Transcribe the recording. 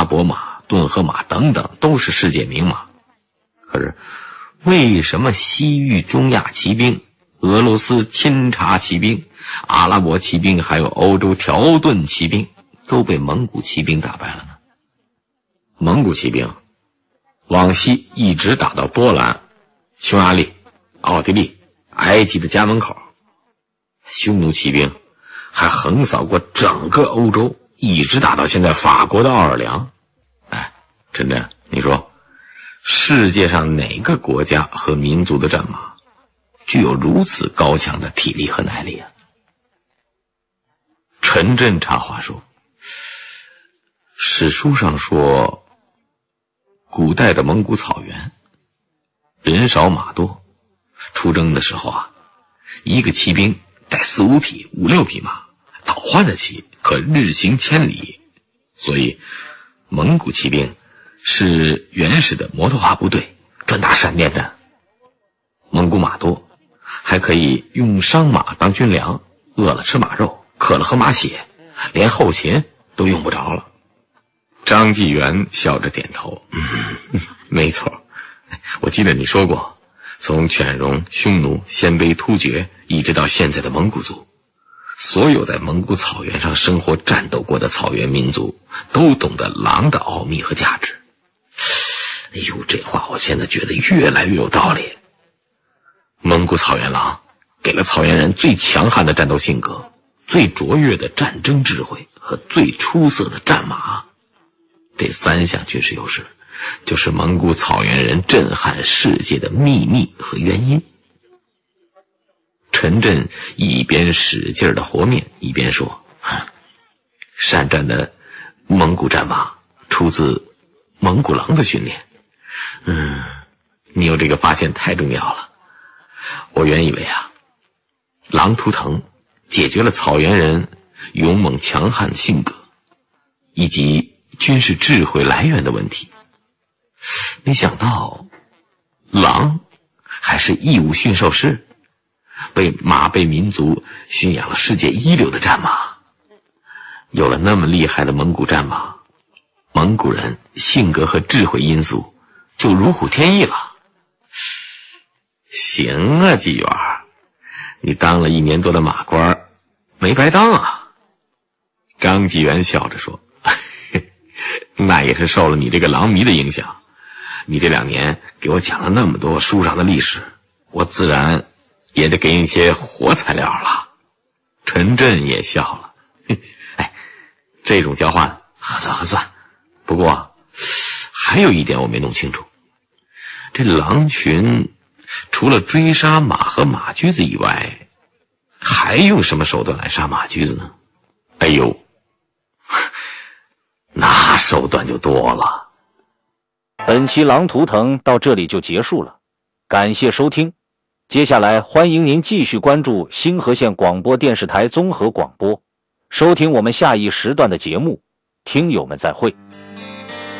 伯马、顿河马等等都是世界名马。可是为什么西域中亚骑兵、俄罗斯钦察骑兵、阿拉伯骑兵还有欧洲条顿骑兵都被蒙古骑兵打败了呢？蒙古骑兵往西一直打到波兰、匈牙利、奥地利、埃及的家门口，匈奴骑兵还横扫过整个欧洲，一直打到现在法国的奥尔良。真的，你说世界上哪个国家和民族的战马具有如此高强的体力和耐力啊？陈震插话说，史书上说古代的蒙古草原人少马多，出征的时候一个骑兵带4、5匹、5、6匹马，倒换着骑，可日行千里。所以蒙古骑兵是原始的摩托化部队，专打闪电战。蒙古马多，还可以用伤马当军粮，饿了吃马肉，渴了喝马血，连后勤都用不着了。张纪元笑着点头，没错，我记得你说过，从犬戎、匈奴、鲜卑、突厥一直到现在的蒙古族，所有在蒙古草原上生活战斗过的草原民族都懂得狼的奥秘和价值。哎呦，这话我现在觉得越来越有道理。蒙古草原狼给了草原人最强悍的战斗性格、最卓越的战争智慧和最出色的战马。这3项军事优势就是蒙古草原人震撼世界的秘密和原因。陈震一边使劲的和面，一边说，善战的蒙古战马出自蒙古狼的训练。你有这个发现太重要了。我原以为狼图腾解决了草原人勇猛强悍的性格以及军事智慧来源的问题，没想到狼还是义务驯兽师，被马背民族驯养了世界一流的战马。有了那么厉害的蒙古战马，蒙古人性格和智慧因素就如虎添翼了。行啊，纪元，你当了1年多的马官，没白当啊。张纪元笑着说，那也是受了你这个狼迷的影响。你这2年给我讲了那么多书上的历史，我自然也得给你些活材料了。陈震也笑了，这种交换合算。不过还有一点我没弄清楚，这狼群除了追杀马和马驹子以外，还用什么手段来杀马驹子呢？哎呦，那手段就多了。 本期狼图腾到这里就结束了，感谢收听。接下来欢迎您继续关注星河县广播电视台综合广播，收听我们下一时段的节目。听友们再会。